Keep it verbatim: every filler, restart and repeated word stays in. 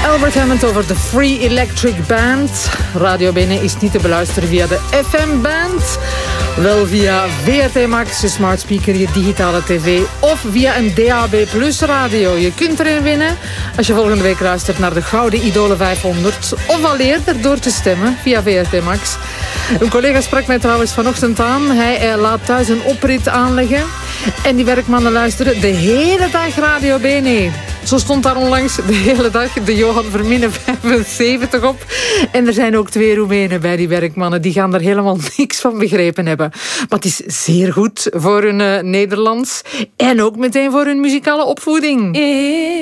Albert Hammond over de Free Electric Band. Radio Bene is niet te beluisteren via de F M-band. Wel via V R T Max, je smart speaker, je digitale tv of via een D A B plus radio. Je kunt erin winnen als je volgende week luistert naar de Gouden Idolen vijfhonderd. Of al eerder door te stemmen via V R T Max. Een collega sprak mij trouwens vanochtend aan. Hij eh, laat thuis een oprit aanleggen. En die werkmannen luisteren de hele dag Radio Bene. Zo stond daar onlangs de hele dag de Johan Vermine vijfenzeventig op. En er zijn ook twee Roemenen bij die werkmannen. Die gaan er helemaal niks van begrepen hebben. Maar het is zeer goed voor hun uh, Nederlands. En ook meteen voor hun muzikale opvoeding.